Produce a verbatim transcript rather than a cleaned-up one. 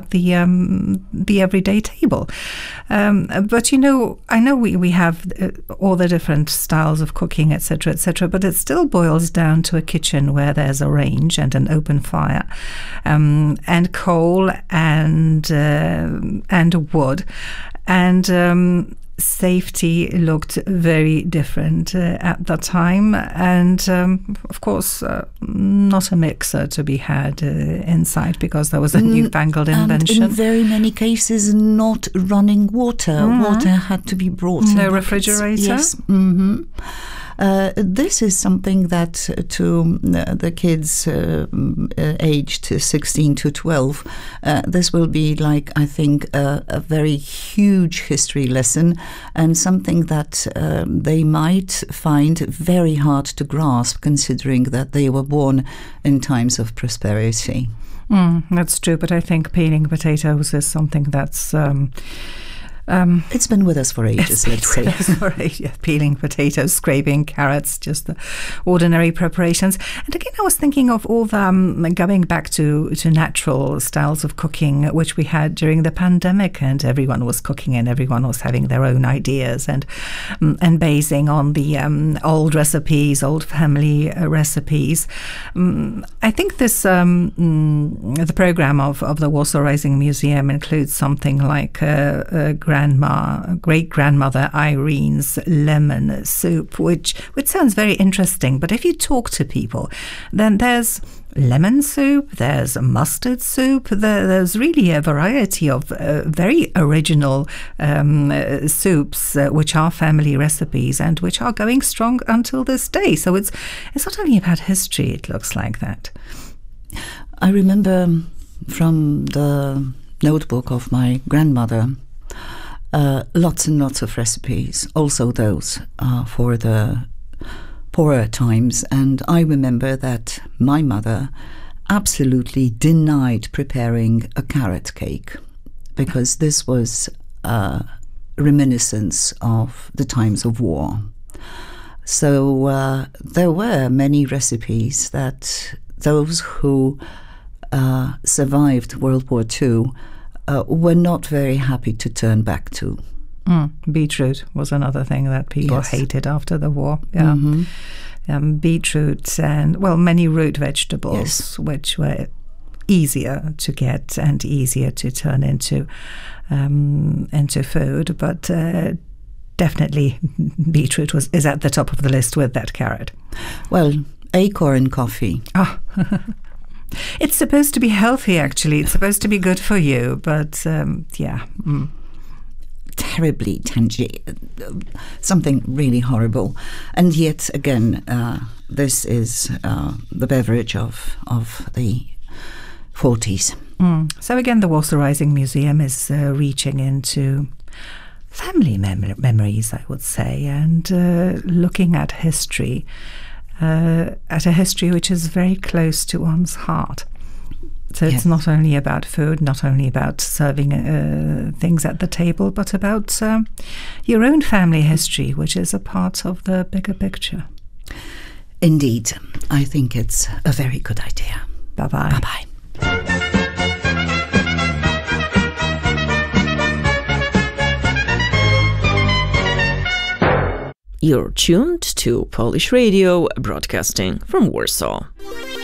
at the um, the everyday table. Um, but you know, I know we we have uh, all the different styles of cooking, et cetera, et cetera. But it still boils down to a kitchen where there's a range and an open fire, um, and coal and uh, and wood, and um, safety looked very different uh, at the time, and um, of course uh, not a mixer to be had uh, inside because there was a newfangled invention. And in very many cases not running water. Mm-hmm. Water had to be brought. No refrigerator? Yes. Mm-hmm. Uh, this is something that uh, to uh, the kids uh, uh, aged sixteen to twelve, uh, this will be like, I think, uh, a very huge history lesson, and something that uh, they might find very hard to grasp, considering that they were born in times of prosperity. Mm, that's true, but I think peeling potatoes is something that's... Um, Um, it's been with us for ages, let's say. For ages, peeling potatoes, scraping carrots, just the ordinary preparations. And again, I was thinking of all the, um, going back to, to natural styles of cooking, which we had during the pandemic, and everyone was cooking and everyone was having their own ideas and um, and basing on the um, old recipes, old family uh, recipes. Um, I think this um, mm, the program of, of the Warsaw Rising Museum includes something like uh, uh, grandma, great-grandmother Irene's lemon soup, which which sounds very interesting. But if you talk to people, then there's lemon soup, there's mustard soup, there, there's really a variety of uh, very original um, uh, soups, uh, which are family recipes and which are going strong until this day. So it's it's not only about history, it looks like that. I remember from the notebook of my grandmother, Uh, lots and lots of recipes, also those uh, for the poorer times. And I remember that my mother absolutely denied preparing a carrot cake because this was a reminiscence of the times of war. So uh, there were many recipes that those who uh, survived World War Two Uh, were not very happy to turn back to. Mm, beetroot was another thing that people yes. hated after the war. Yeah, mm-hmm. um, beetroot and, well, many root vegetables, yes. which were easier to get and easier to turn into um, into food. But uh, definitely beetroot was is at the top of the list with that carrot. Well, acorn coffee. Ah. It's supposed to be healthy, actually. It's supposed to be good for you, but um, yeah. Mm. Terribly tangy, something really horrible. And yet again, uh, this is uh, the beverage of, of the forties. Mm. So again, the Warsaw Rising Museum is uh, reaching into family mem- memories, I would say, and uh, looking at history. Uh, at a history which is very close to one's heart. So it's yes. not only about food, not only about serving uh, things at the table, but about uh, your own family history, which is a part of the bigger picture. Indeed. I think it's a very good idea. Bye-bye. Bye-bye. You're tuned to Polish Radio, broadcasting from Warsaw.